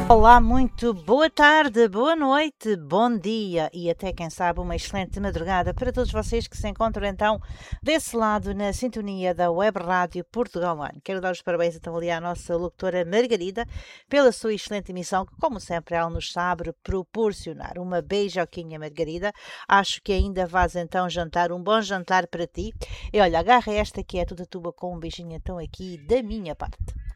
Olá, muito boa tarde, boa noite, bom dia e até quem sabe uma excelente madrugada para todos vocês que se encontram então desse lado na sintonia da Web Rádio Portugal Online. Quero dar os parabéns então ali à nossa locutora Margarida pela sua excelente emissão que como sempre ela nos sabe proporcionar. Uma beijoquinha Margarida, acho que ainda vais então jantar, um bom jantar para ti e olha, agarra esta que é toda tua com um beijinho então aqui da minha parte.